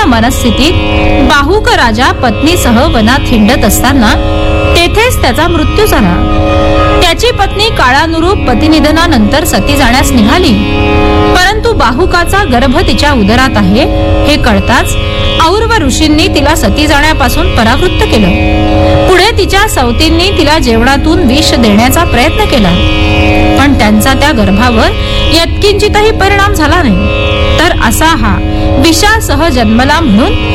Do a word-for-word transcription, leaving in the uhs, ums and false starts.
प्रसन्न मनस्थितीत बाहुक राजा पत्नीसह वनात हिंडत असताना तेथेच त्याचा मृत्यू झाला. त्याची पत्नी काळानुरूप पतिनिधनानंतर सती जाण्यास निघाली, परंतु बाहुकाचा गर्भ तिच्या उदरात आहे हे कळताच और्व ऋषींनी तिला सती जाण्यापासून परावृत्त केलं. पुढे तिच्या सवतींनी तिला जेवणातून विष देण्याचा प्रयत्न केला, पण त्यांचा त्या गर्भावर यत्किंचितही परिणाम झाला नाही. तर असा हा विषासह जन्मला म्हणून